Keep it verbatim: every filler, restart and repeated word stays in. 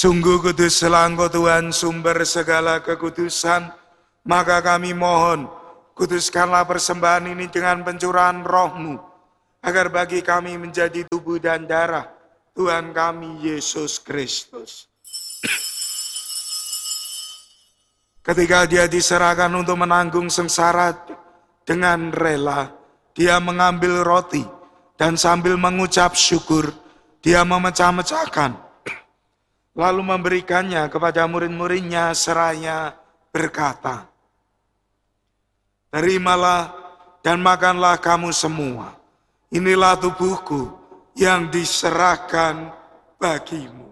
Sungguh kuduslah Engkau Tuhan, sumber segala kekudusan, maka kami mohon, kuduskanlah persembahan ini dengan pencurahan roh-Mu, agar bagi kami menjadi tubuh dan darah Tuhan kami Yesus Kristus. Ketika Dia diserahkan untuk menanggung sengsara dengan rela, Dia mengambil roti dan sambil mengucap syukur, Dia memecah-mecahkan, lalu memberikannya kepada murid-muridnya seraya berkata, "Terimalah dan makanlah kamu semua. Inilah tubuhku yang diserahkan bagimu."